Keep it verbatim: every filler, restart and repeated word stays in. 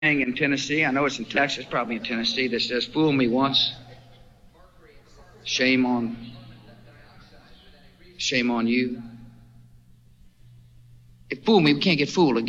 in Tennessee. I know it's in Texas, probably in Tennessee, that says, "Fool me once, shame on, shame on you." If fool me, we can't get fooled again.